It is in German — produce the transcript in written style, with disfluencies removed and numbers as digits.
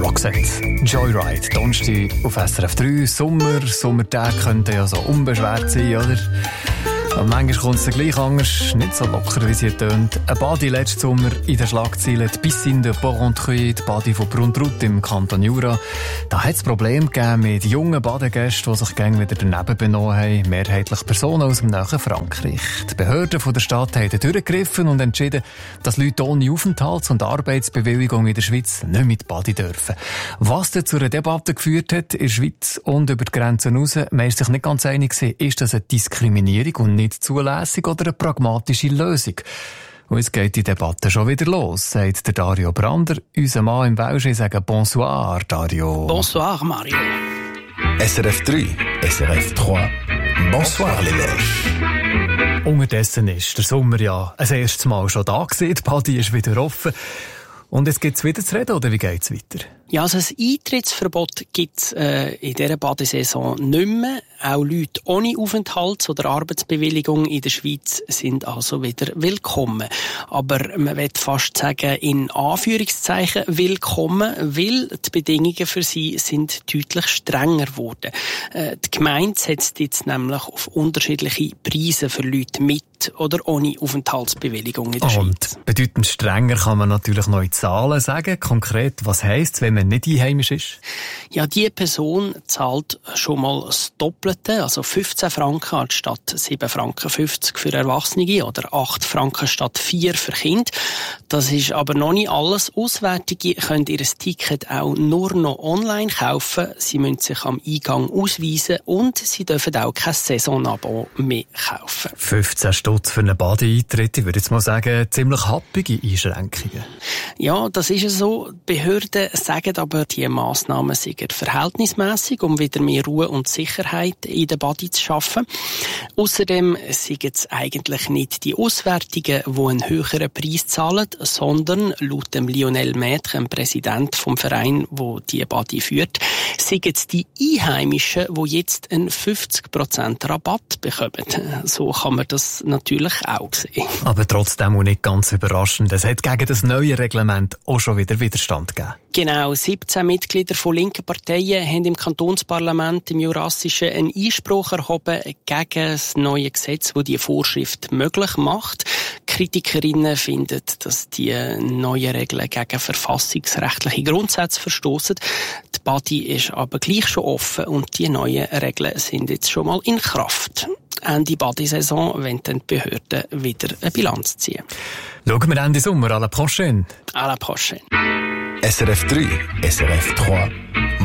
Roxette, Joyride, Donnerstag auf SRF 3. Sommertage könnten ja so unbeschwert sein, oder? Aber manchmal kommt es dann gleich anders, nicht so locker, wie sie tönt. Ein Badi letzten Sommer in den Schlagzeilen, die Piscine de Porrentruy, die Badi von Bruntrut im Kanton Jura. Da hat es Probleme gegeben mit jungen Badegästen, die sich gerne wieder daneben benommen haben, mehrheitlich Personen aus dem nahen Frankreich. Die Behörden von der Stadt haben durchgegriffen und entschieden, dass Leute ohne Aufenthalts- und Arbeitsbewilligung in der Schweiz nicht mit Badi dürfen. Was dazu zu einer Debatte geführt hat in der Schweiz und über die Grenzen hinaus, man ist sich nicht ganz einig, ist das eine Diskriminierung und nicht zulässig oder eine pragmatische Lösung? Und jetzt geht die Debatte schon wieder los, sagt der Dario Brander. Unser Mann im Welschen sagt Bonsoir, Dario. Bonsoir, Mario. SRF 3, SRF 3. Bonsoir, les Belges. Unterdessen ist der Sommer ja ein erstes Mal schon da gewesen. Die Badi ist wieder offen. Und jetzt gibt's wieder zu reden, oder wie geht's weiter? Ja, also ein Eintrittsverbot gibt's in dieser Badesaison nicht mehr. Auch Leute ohne Aufenthalts- oder Arbeitsbewilligung in der Schweiz sind also wieder willkommen. Aber man will fast sagen, in Anführungszeichen willkommen, weil die Bedingungen für sie sind deutlich strenger geworden. Die Gemeinde setzt jetzt nämlich auf unterschiedliche Preise für Leute mit oder ohne Aufenthaltsbewilligung in der Schweiz. Und bedeutend strenger kann man natürlich noch in Zahlen sagen. Konkret, was heisst es, wenn man nicht einheimisch ist? Ja, die Person zahlt schon mal das Doppelte, also 15 Franken anstatt 7,50 Franken für Erwachsene oder 8 Franken statt 4 für Kinder. Das ist aber noch nicht alles. Auswärtige können ihr Ticket auch nur noch online kaufen. Sie müssen sich am Eingang ausweisen und sie dürfen auch kein Saisonabo mehr kaufen. 15 Stutz für einen Badi-Eintritt, ich würde jetzt mal sagen, ziemlich happige Einschränkungen. Ja, das ist so. Die Behörden sagen aber, die Massnahmen sind verhältnismäßig, um wieder mehr Ruhe und Sicherheit in der Badi zu schaffen. Außerdem sind es eigentlich nicht die Auswärtigen, die einen höheren Preis zahlen, sondern laut dem Lionel Maître, dem Präsident vom Verein, der die Badi führt, sind es die Einheimischen, die jetzt einen 50% Rabatt bekommen. So kann man das natürlich auch sehen. Aber trotzdem auch nicht ganz überraschend. Es hat gegen das neue Reglement auch schon wieder Widerstand gegeben. Genau, 17 Mitglieder von linken Parteien haben im Kantonsparlament im Jurassischen einen Einspruch erhoben gegen das neue Gesetz, das die Vorschrift möglich macht. Kritikerinnen finden, dass die neuen Regeln gegen verfassungsrechtliche Grundsätze verstoßen. Die Badi ist aber gleich schon offen und die neuen Regeln sind jetzt schon mal in Kraft. Ende Badi-Saison wollen dann die Behörden wieder eine Bilanz ziehen. Schauen wir Ende Sommer. À la prochaine. À la prochaine. SRF 3, SRF 3.